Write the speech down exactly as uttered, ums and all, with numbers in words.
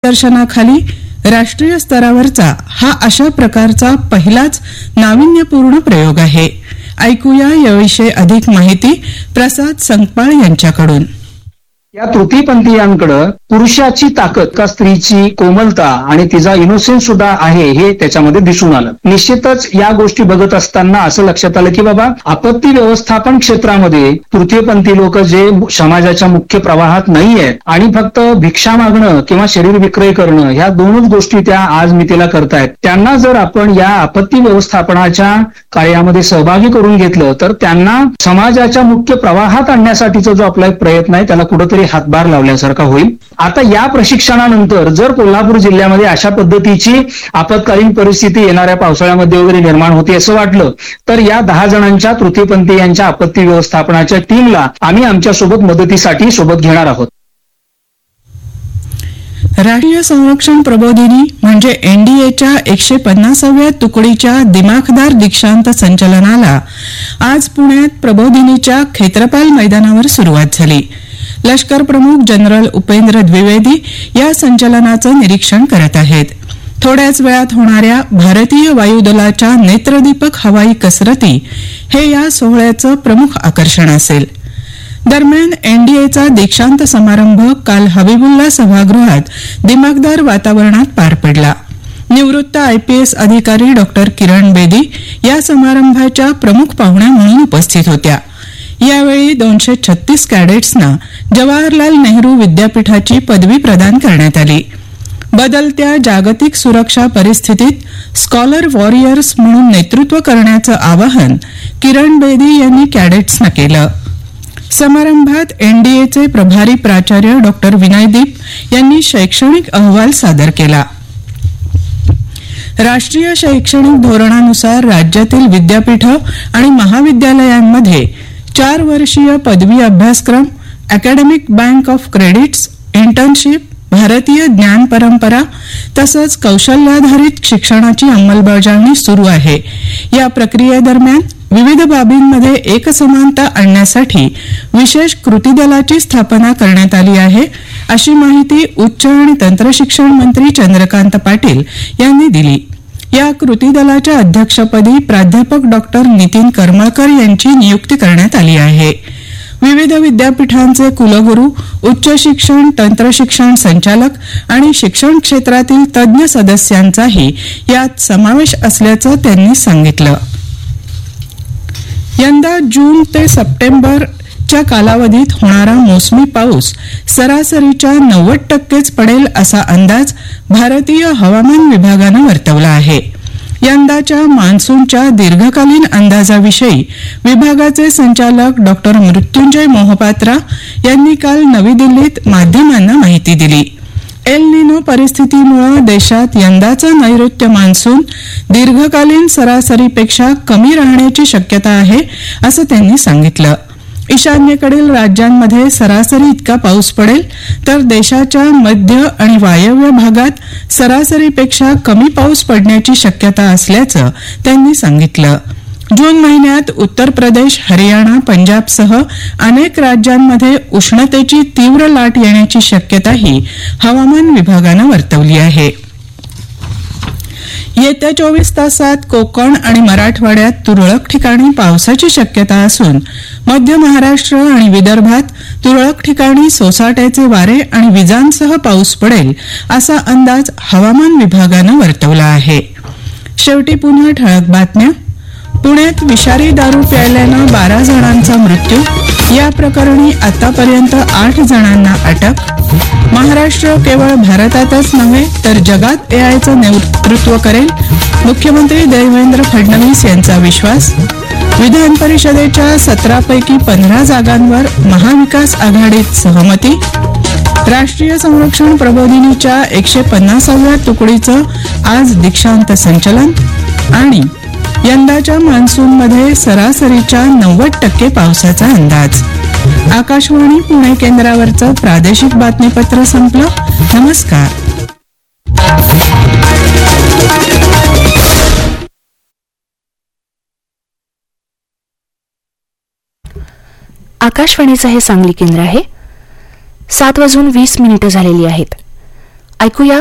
मार्गदर्शनाखाली राष्ट्रीय स्तरावरचा हा अशा प्रकारचा पहिलाच नाविन्यपूर्ण प्रयोग आहे. ऐकूया याविषयी अधिक माहिती प्रसाद संकपाळ यांच्याकडून. या तृतीयपंथीयांकडे पुरुषाची ताकद का स्त्रीची कोमलता आणि तिचा इनोसेन्स सुद्धा आहे हे त्याच्यामध्ये दिसून आलं. निश्चितच या गोष्टी बघत असताना असं लक्षात आलं की बाबा आपत्ती व्यवस्थापन क्षेत्रामध्ये तृतीयपंथी लोक जे समाजाच्या मुख्य प्रवाहात नाही आहेत आणि फक्त भिक्षा मागणं किंवा शरीर विक्रय करणं ह्या दोनच गोष्टी त्या आज मितीला करतायत. त्यांना जर आपण या आपत्ती व्यवस्थापनाच्या कार्यामध्ये सहभागी करून घेतलं तर त्यांना समाजाच्या मुख्य प्रवाहात आणण्यासाठीचा जो आपला एक प्रयत्न आहे त्याला कुठेतरी हातभार लावल्यासारखा होईल. आता या प्रशिक्षणानंतर जर कोल्हापूर जिल्ह्यामध्ये अशा पद्धतीची आपत्कालीन परिस्थिती येणाऱ्या पावसाळ्यामध्ये वगैरे निर्माण होते असं वाटलं तर या दहा जणांच्या तृतीयपंथी यांच्या आपत्ती व्यवस्थापनाच्या टीमला आम्ही आमच्यासोबत मदतीसाठी सोबत घेणार आहोत. राष्ट्रीय संरक्षण प्रबोधिनी म्हणजे एनडीएच्या एकशे पन्नासाव्या तुकडीच्या दिमाखदार दीक्षांत संचलनाला आज पुण्यात प्रबोधिनीच्या खेत्रपाल मैदानावर सुरुवात झाली. लष्कर प्रमुख जनरल उपेंद्र द्विवेदी या संचलनाचं निरीक्षण करत आहेत. थोड्याच वेळात होणाऱ्या भारतीय वायुदलाच्या नेत्रदीपक हवाई कसरती हे या सोहळ्याचं प्रमुख आकर्षण असेल. दरम्यान एनडीएचा दीक्षांत समारंभ काल हबीबुल्ला सभागृहात दिमाखदार वातावरणात पार पडला. निवृत्त आयपीएस अधिकारी डॉक्टर किरण बेदी या समारंभाच्या प्रमुख पाहुण्या म्हणून उपस्थित होत्या. यावेळी दोनशे छत्तीस कॅडेट्सना जवाहरलाल नेहरू विद्यापीठाची पदवी प्रदान करण्यात आली. बदलत्या जागतिक सुरक्षा परिस्थितीत स्कॉलर वॉरियर्स म्हणून नेतृत्व करण्याचं आवाहन किरण बेदी यांनी कॅडेट्सना केलं. समारंभात एनडीएचे प्रभारी प्राचार्य डॉक्टर विनयदीप यांनी शैक्षणिक अहवाल सादर केला. राष्ट्रीय शैक्षणिक धोरणानुसार राज्यातील विद्यापीठं आणि महाविद्यालयांमध्ये चार वर्षीय पदवी अभ्यासक्रम, academic bank of credits, internship, भारतीय ज्ञान परंपरा तसंच कौशल्याधारित शिक्षणाची अंमलबजावणी सुरू आहे. या प्रक्रियेदरम्यान विविध बाबींमध्ये एकसमानता आणण्यासाठी विशेष कृती दलाची स्थापना करण्यात आली आहे, अशी माहिती उच्च आणि तंत्रशिक्षण मंत्री चंद्रकांत पाटील यांनी दिली. या कृती दलाच्या अध्यक्षपदी प्राध्यापक डॉक्टर नितीन करमळकर यांची नियुक्ती करण्यात आली आहे. विविध विद्यापीठांचे कुलगुरू, उच्च शिक्षण तंत्रशिक्षण संचालक आणि शिक्षण क्षेत्रातील तज्ज्ञ सदस्यांचाही यात समावेश असल्याचं त्यांनी सांगितलं. यंदा जून ते सप्टेंबरच्या कालावधीत होणारा मोसमी पाऊस सरासरीच्या नव्वद टक्केच पडेल असा अंदाज भारतीय हवामान विभागानं वर्तवला आहे. यंदाच्या मान्सूनच्या दीर्घकालीन अंदाजाविषयी विभागाचे संचालक डॉक्टर मृत्युंजय मोहपात्रा यांनी काल नवी दिल्लीत माध्यमांना माहिती दिली. एल निनो परिस्थितीमुळे देशात यंदाचा नैऋत्य मान्सून दीर्घकालीन सरासरीपेक्षा कमी राहण्याची शक्यता आहे असं त्यांनी सांगितलं. ईशान्येकडील राज्यांमध्ये सरासरी इतका पाऊस पडेल तर देशाच्या मध्य आणि वायव्य भागात सरासरीपेक्षा कमी पाऊस पडण्याची शक्यता असल्याचं त्यांनी सांगितलं. जून महिन्यात उत्तर प्रदेश, हरियाणा, पंजाबसह अनेक राज्यांमध्ये उष्णतेची तीव्र लाट येण्याची शक्यताही हवामान विभागानं वर्तवली आहे. येत्या चोवीस तासात कोकण आणि मराठवाड्यात तुरळक ठिकाणी पावसाची शक्यता असून मध्य महाराष्ट्र आणि विदर्भात तुरळक ठिकाणी सोसाट्याचे वारे आणि विजांसह पाऊस पडेल असा अंदाज हवामान विभागानं वर्तवला आहे. शेवटी पुन्हा ठळक बातम्या. पुण्यात विषारी दारू प्यायल्यानं बारा जणांचा मृत्यू. या प्रकरणी आतापर्यंत आठ जणांना अटक. महाराष्ट्र केवळ भारतातच नव्हे तर जगात एआयचं नेतृत्व करेल, मुख्यमंत्री देवेंद्र फडणवीस यांचा विश्वास. विधान परिषदेच्या सतरापैकी पंधरा जागांवर महाविकास आघाडीत सहमती. राष्ट्रीय संरक्षण प्रबोधिनीच्या एकशे पन्नासाव्या तुकडीचं आज दीक्षांत संचलन. आणि यंदाच्या मान्सूनमध्ये सरासरीच्या नव्वद टक्के पावसाचा अंदाज. आकाशवाणी पुणे केंद्रावरचं प्रादेशिक बातमीपत्र संपलं. नमस्कार. आकाशवाणीचं हे सांगली केंद्र आहे. सात वाजून वीस मिनिटं झालेली आहेत. ऐकूया